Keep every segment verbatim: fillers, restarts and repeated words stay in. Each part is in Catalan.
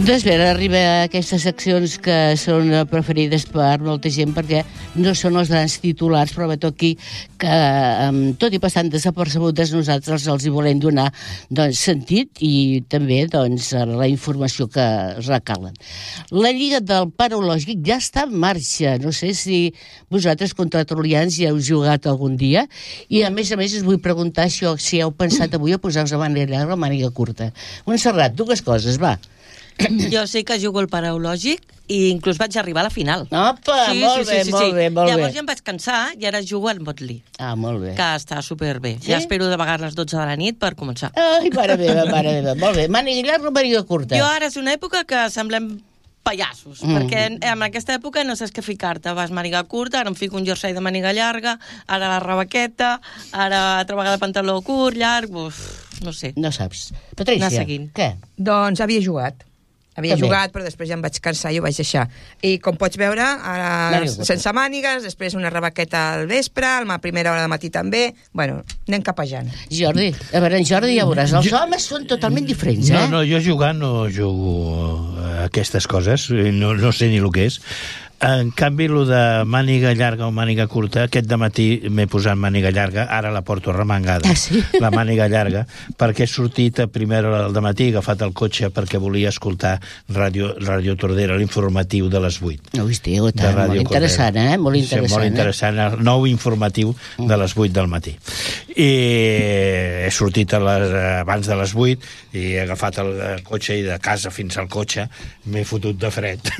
Doncs bé, arriba a aquestes seccions que són preferides per molta gent perquè no són els grans titulars, però veig aquí que, tot i passant desapercebudes, nosaltres els hi volem donar doncs, sentit i també doncs, la informació que recalen. La Lliga del Paraulògic ja està en marxa. No sé si vosaltres, contra-tertulians, ja heu jugat algun dia i, a més a més, us vull preguntar si, si heu pensat avui a posar-vos a màniga llarga o màniga curta. Montserrat, dues coses, va. Jo sé que jugo al Paraulògic i inclús vaig arribar a la final. Opa, sí, molt, sí, bé, sí, sí, molt sí. bé, molt Llavors bé. Llavors ja em vaig cansar i ara jugo al Motley. Ah, molt bé. Que està superbé. Sí? Ja espero de vegades les dotze de la nit per començar. Ai, mare meva, mare meva. Molt bé. Màniga llarga o màniga curta? Jo ara és una època que semblem pallassos, mm. perquè en aquesta època no saps què ficar-te. Vas màniga curta, ara em fico un jersei de màniga llarga, ara la rebaqueta, ara altra vegada pantaló curt, llarg, uf, no sé. No saps. Patrícia, anar seguint. Què? Doncs havia jugat. Havia També. jugat, però després ja em vaig cansar i ho vaig deixar. I com pots veure, ara sense mànigues, després una rebaqueta al vespre, a la primera hora de matí també. Bueno, anem capejant. Jordi, a veure, en Jordi ja veuràs. Els jo... homes són totalment diferents, eh? No, no, jo jugar no jugo a aquestes coses, no, no sé ni el que és. En canvi, el de màniga llarga o màniga curta, aquest dematí m'he posat màniga llarga, ara la porto remangada, ah, sí? la màniga llarga, perquè he sortit a primera hora del dematí, he agafat el cotxe perquè volia escoltar Ràdio, Ràdio Tordera, l'informatiu de les vuit. No, hòstia, molt interessant, eh? Molt interessant, sí, molt interessant, el nou informatiu de les vuit del matí. I he sortit a les, abans de les vuit i he agafat el cotxe i de casa fins al cotxe m'he fotut de fred.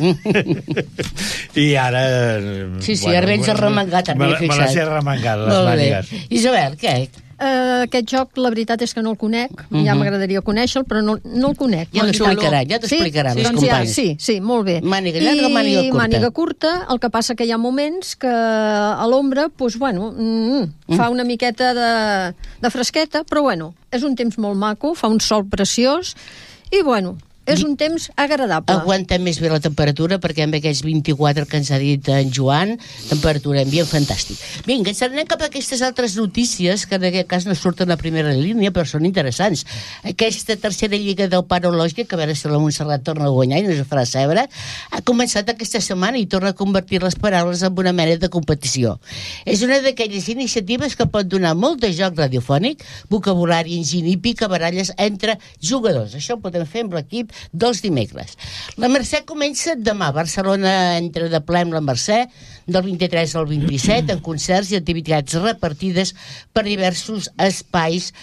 I ara... Sí, sí, bueno, ara vens arremangat, me, me les he remangat, les mànigues. Isabel, què? Uh, aquest joc, la veritat és que no el conec, uh -huh. ja m'agradaria conèixer-lo, però no, no el conec. Ja t'explicaran, ja t'explicaran, sí? els doncs companys. Ja, sí, sí, molt bé. Màniga llarga o màniga curta? Màniga curta, el que passa que hi ha moments que a l'ombra, doncs, bueno, mm, mm. fa una miqueta de, de fresqueta, però, bueno, és un temps molt maco, fa un sol preciós, i, bueno... És un temps agradable. Aguanta més bé la temperatura, perquè amb aquests vint-i-quatre que ens ha dit en Joan, temperatura ambient fantàstic. Vinga, ens anem cap a aquestes altres notícies, que en aquest cas no surten a primera línia, però són interessants. Aquesta tercera lliga del Paraulògic, que a veure si la Montserrat torna a guanyar i no es farà sebre, ha començat aquesta setmana i torna a convertir les paraules en una mena de competició. És una d'aquelles iniciatives que pot donar molt de joc radiofònic, vocabulari enginy i picabaralles entre jugadors. Això ho podem fer amb l'equip dels dimecres. La Mercè comença demà. Barcelona entra de ple amb la Mercè del vint-i-tres al vint-i-set en concerts i activitats repartides per diversos espais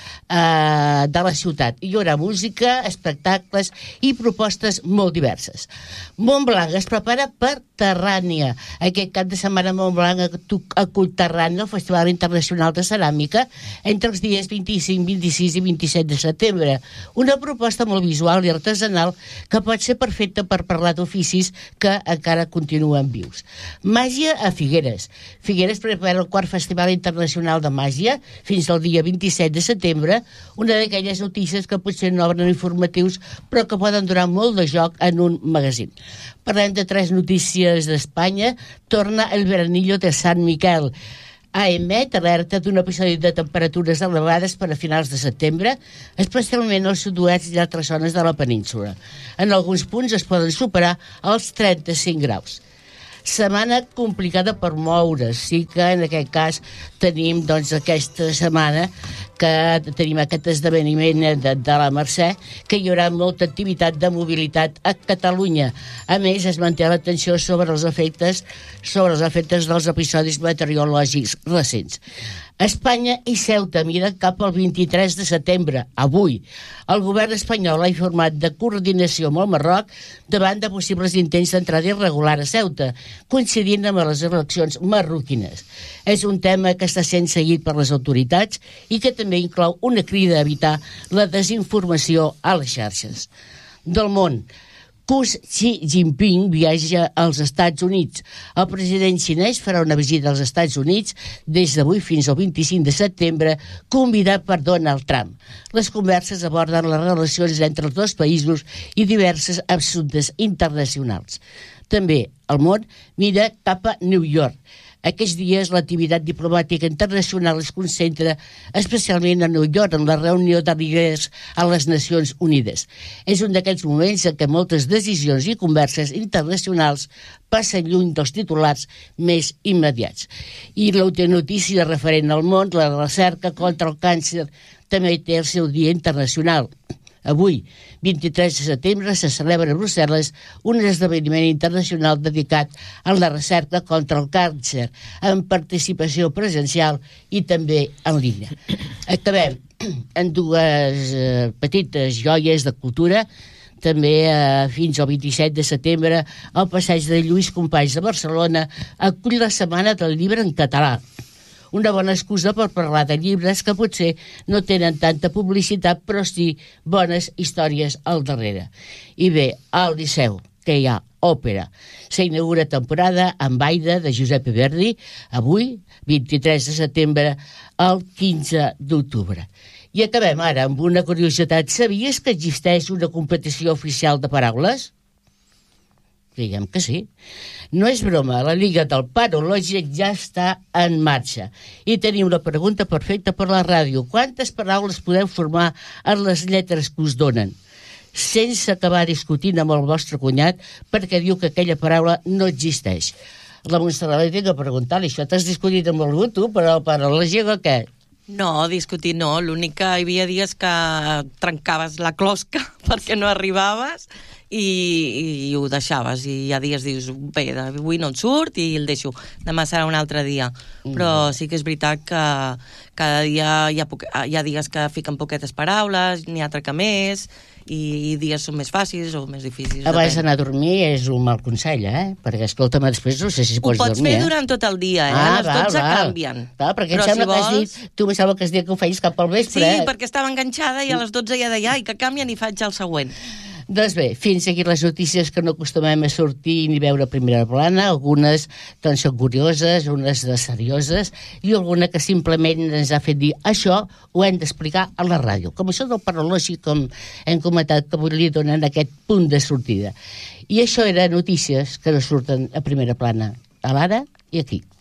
eh, de la ciutat. Hi haurà música, espectacles i propostes molt diverses. Montblanc es prepara per Terrània. Aquest cap de setmana Montblanc acull Terrània, el Festival Internacional de Ceràmica, entre els dies vint-i-cinc, vint-i-sis i vint-i-set de setembre. Una proposta molt visual i artesanal que pot ser perfecta per parlar d'oficis que encara continuen vius. Màgia a Figueres. Figueres prepara el quart Festival Internacional de Màgia fins al dia vint-i-set de setembre, una d'aquelles notícies que potser no obren informatius però que poden donar molt de joc en un magazín. Parlem de tres notícies d'Espanya. Torna el veranillo de Sant Miquel. A emet alerta d'un episodi de temperatures elevades per a finals de setembre, especialment al sud-oest i altres zones de la península. En alguns punts es poden superar els trenta-cinc graus. Setmana complicada per moure's. Sí que en aquest cas tenim doncs, aquesta setmana que tenim aquest esdeveniment de, de la Mercè, que hi haurà molta activitat de mobilitat a Catalunya. A més, es manté l'atenció sobre els efectes sobre els efectes dels episodis meteorològics recents. Espanya i Ceuta miren cap al vint-i-tres de setembre, avui. El govern espanyol ha informat de coordinació amb el Marroc davant de possibles intents d'entrada irregular a Ceuta, coincidint amb les eleccions marroquines. És un tema que està sent seguit per les autoritats i que també inclou una crida a evitar la desinformació a les xarxes. Del món. Xi Jinping viatja als Estats Units. El president xinès farà una visita als Estats Units des d'avui fins al vint-i-cinc de setembre, convidat per Donald Trump. Les converses aborden les relacions entre els dos països i diverses assumptes internacionals. També el món mira cap a New York. Aquests dies l'activitat diplomàtica internacional es concentra especialment a New York en la reunió de líders a les Nacions Unides. És un d'aquests moments en què moltes decisions i converses internacionals passen lluny dels titulars més immediats. I l'última notícia referent al món, la recerca contra el càncer, també té el seu dia internacional. Avui, vint-i-tres de setembre, se celebra a Brussel·les un esdeveniment internacional dedicat a la recerca contra el càncer, amb participació presencial i també en línia. Acabem amb dues eh, petites joies de cultura. També eh, fins al vint-i-set de setembre el Passeig de Lluís Companys de Barcelona acull la Setmana del Llibre en català. Una bona excusa per parlar de llibres que potser no tenen tanta publicitat, però sí bones històries al darrere. I bé, al Liceu, que hi ha òpera. S'inaugura temporada amb Aida, de Giuseppe Verdi, avui, vint-i-tres de setembre, al quinze d'octubre. I acabem ara amb una curiositat. Sabies que existeix una competició oficial de paraules? Diguem que sí. No és broma, la Lliga del Paralògic ja està en marxa. I tenim la pregunta perfecta per la ràdio. Quantes paraules podeu formar en les lletres que us donen? Sense acabar discutint amb el vostre cunyat perquè diu que aquella paraula no existeix. La Montserrat li tinc que preguntar-li, això t'has discutit amb algú, tu, per al paralògic o què? No, discutir no. L'únic que hi havia dies que trencaves la closca perquè no arribaves i, i ho deixaves. I hi ha dies dius, bé, avui no et surt i el deixo. Demà serà un altre dia. Però sí que és veritat que cada dia hi ha, poque... hi ha dies que fiquen poquetes paraules, n'hi ha altre que més, i dies són més fàcils o més difícils. Abans d'anar a dormir és un mal consell, eh? Perquè, escolta'm, després no sé si pots dormir. Ho pots dormir, fer eh? durant tot el dia, eh? Ah, les dotze val, val. canvien. Val, perquè em Però sembla si que has vols... dit, tu me sembla que has dit que ho feies cap al vespre, Sí, eh? perquè estava enganxada i a les dotze ja deia, ai, que canvien i faig el següent. Doncs bé, fins aquí les notícies que no acostumem a sortir ni veure a primera plana. Algunes doncs, són curioses, unes de serioses, i alguna que simplement ens ha fet dir això ho hem d'explicar a la ràdio. Com això del paralògic, com hem comentat, que avui li donen aquest punt de sortida. I això eren notícies que no surten a primera plana, a l'ara i aquí.